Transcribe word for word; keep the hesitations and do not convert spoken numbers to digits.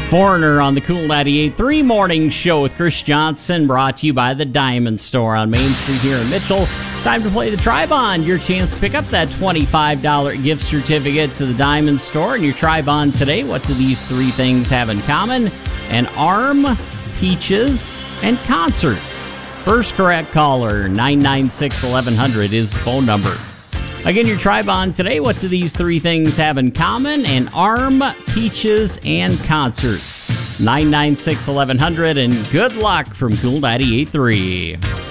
Foreigner on the Cool ninety-eight point three Morning Show with Chris Johnson, brought to you by the Diamond Store on Main Street here in Mitchell. Time to play the Tri-Bond. Your chance to pick up that twenty-five dollars gift certificate to the Diamond Store. And your Tri-Bond today, what do these three things have in common? An arm, peaches, and concerts. First correct caller, nine nine six, eleven hundred is the phone number. Again, your Tri-Bond today, what do these three things have in common? An arm, peaches, and concerts. nine nine six, eleven hundred, and good luck from Cool ninety-eight point three.